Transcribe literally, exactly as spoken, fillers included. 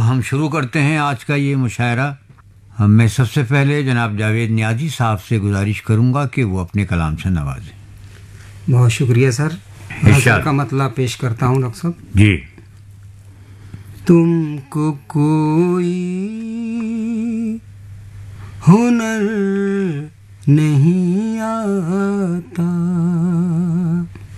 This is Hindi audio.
हम शुरू करते हैं आज का ये मुशायरा। हम मैं सबसे पहले जनाब जावेद नियाज़ी साहब से गुजारिश करूंगा कि वो अपने कलाम से नवाजें। बहुत शुक्रिया सर। गज़ल का मतलब पेश करता हूँ डॉक्टर साहब जी। तुमको कोई हुनर नहीं आता,